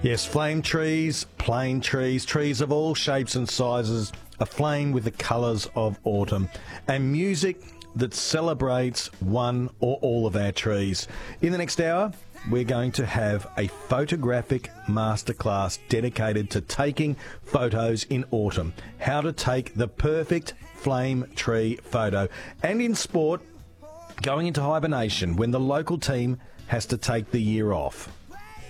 Yes, flame trees, plain trees, trees of all shapes and sizes, aflame with the colours of autumn, and music that celebrates one or all of our trees. In the next hour, we're going to have a photographic masterclass dedicated to taking photos in autumn, how to take the perfect flame tree photo. And in sport, going into hibernation when the local team has to take the year off.